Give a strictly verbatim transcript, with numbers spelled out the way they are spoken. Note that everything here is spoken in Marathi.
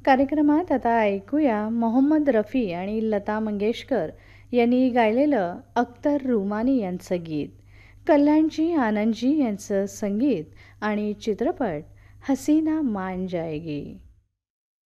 कार्यक्रमात आता ऐकूया मोहम्मद रफी आणि लता मंगेशकर यांनी गायलेलं अख्तर रुमानी यांचं गीत. कल्याणजी आनंदजी यांचं संगीत आणि चित्रपट हसीना मान जाएगी.